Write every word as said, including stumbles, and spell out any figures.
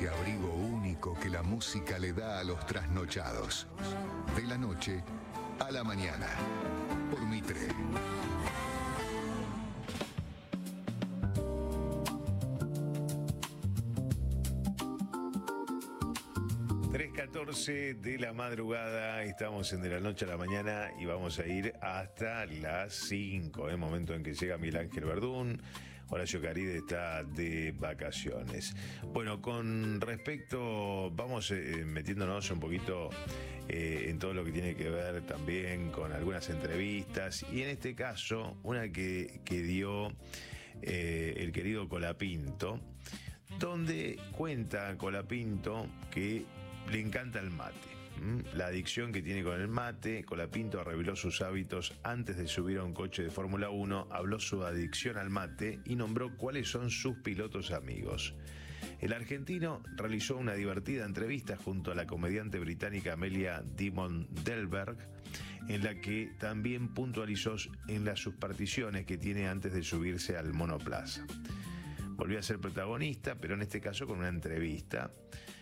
ese abrigo único que la música le da a los trasnochados. De la noche a la mañana. Por Mitre. tres catorce de la madrugada, estamos en De la Noche a la Mañana y vamos a ir hasta las cinco, el momento en que llega Miguel Ángel Verdún. Horacio Caride está de vacaciones. Bueno, con respecto, vamos eh, metiéndonos un poquito eh, en todo lo que tiene que ver también con algunas entrevistas, y en este caso, una que, que dio eh, el querido Colapinto, donde cuenta Colapinto que le encanta el mate. La adicción que tiene con el mate. Colapinto reveló sus hábitos antes de subir a un coche de Fórmula uno, habló su adicción al mate y nombró cuáles son sus pilotos amigos. El argentino realizó una divertida entrevista junto a la comediante británica Amelia Dimon Delberg, en la que también puntualizó en las supersticiones que tiene antes de subirse al monoplaza. Volvió a ser protagonista, pero en este caso con una entrevista.